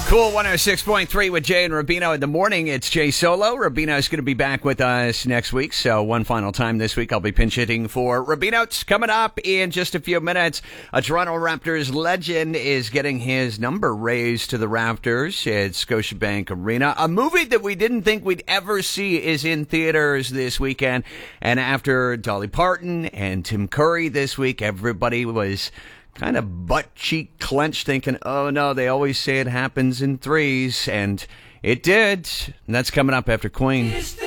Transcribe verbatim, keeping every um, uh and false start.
Cool one oh six point three with Jay and Rubino in the morning. It's Jay Solo. Rubino's going to be back with us next week. So one final time this week, I'll be pinch hitting for Rubino. It's coming up in just a few minutes. A Toronto Raptors legend is getting his number raised to the Raptors at Scotiabank Arena. A movie that we didn't think we'd ever see is in theaters this weekend. And after Dolly Parton and Tim Curry this week, everybody was kind of butt cheek clenched thinking, oh no, they always say it happens in threes, and it did. And that's coming up after Queen.